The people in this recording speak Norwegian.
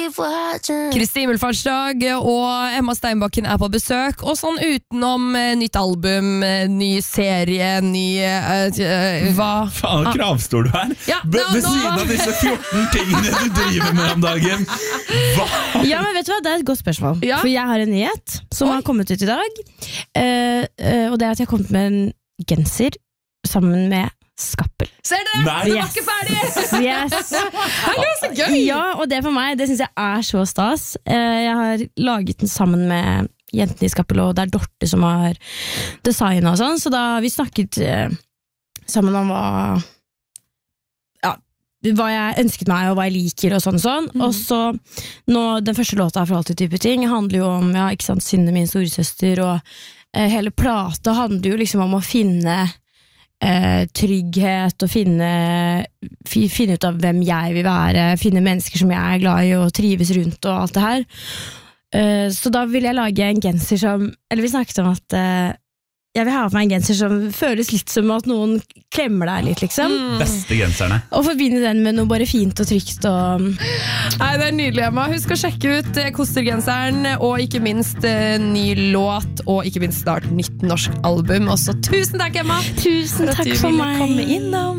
Kristi himmelfartsdag, og Emma Steinbakken på besøk, og sånn utenom nytt album, ny serie, Hva faen kravstor du her? Ved siden av disse 14 tingene du driver med om dagen. Hva? Ja, men vet du hva, det et godt spørsmål. For jeg har en nyhet som har kommet ut i dag, og det at jeg har kommet med en genser sammen med skappel. Ser dere? Nei. Det var ikke ferdig! Yes. Det var så gøy! Ja, og det for meg, det synes jeg så stas. Jeg har laget den sammen med jentene i skappel, og det Dorte som har designet og sånn, så da har vi snakket sammen om hva jeg ønsket meg, og hva jeg liker, og sånn. Og så, nå, den første låta For alltid type ting, handler jo om, ikke sant, Synne, min storesøster, og hele plata handler jo liksom om å finne trygghet og finne ut av hvem jeg vil være, finne mennesker som jeg glad i og trives rundt og alt det her. Så da vil jeg lage en genser som, eller vi snakket om at jeg vil ha på meg en genser som føles litt som at noen klemmer deg litt, liksom. Beste genserne. Og forbinde den med noe bare fint og trygt og... Nei, det nydelig, Emma. Husk å sjekke ut Kostergenseren, og ikke minst ny låt, og ikke minst snart nytt norsk album. Og så tusen takk, Emma! Tusen takk for meg! Komme innom.